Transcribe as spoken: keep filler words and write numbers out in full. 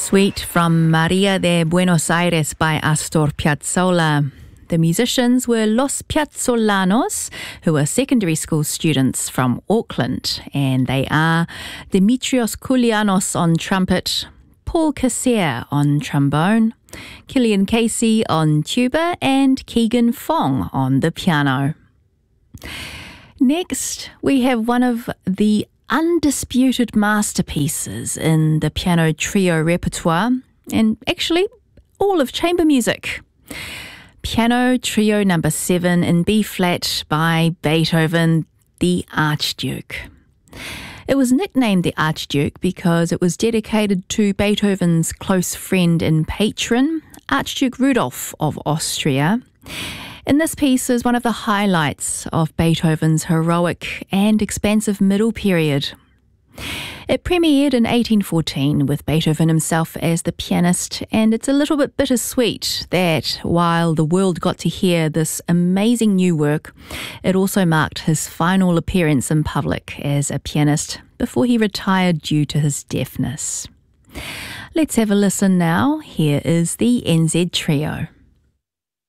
Suite from Maria de Buenos Aires by Astor Piazzolla. The musicians were Los Piazzolanos, who were secondary school students from Auckland, and they are Dimitrios Koulianos on trumpet, Paul Casser on trombone, Killian Casey on tuba, and Keegan Fong on the piano. Next, we have one of the undisputed masterpieces in the piano trio repertoire, and actually all of chamber music. Piano Trio number seven in B-flat by Beethoven, the Archduke. It was nicknamed the Archduke because it was dedicated to Beethoven's close friend and patron, Archduke Rudolph of Austria. And this piece is one of the highlights of Beethoven's heroic and expansive middle period. It premiered in eighteen fourteen with Beethoven himself as the pianist, and it's a little bit bittersweet that while the world got to hear this amazing new work, it also marked his final appearance in public as a pianist before he retired due to his deafness. Let's have a listen now. Here is the N Z Trio.